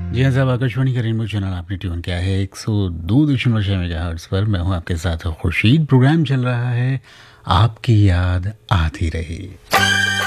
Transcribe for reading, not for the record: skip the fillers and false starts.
जी हाँ साहब, आकाशवाणी का रेनबो चैनल आपने ट्यून किया है 102.6 मेगाहर्ट्ज़ पर। मैं हूँ आपके साथ खुर्शीद। प्रोग्राम चल रहा है आपकी याद आती रही।